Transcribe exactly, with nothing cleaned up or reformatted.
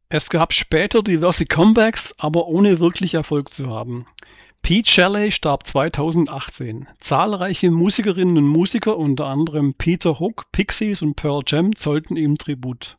Es gab später diverse Comebacks, aber ohne wirklich Erfolg zu haben. Pete Shelley starb zweitausendachtzehn. Zahlreiche Musikerinnen und Musiker, unter anderem Peter Hook, Pixies und Pearl Jam, zollten ihm Tribut.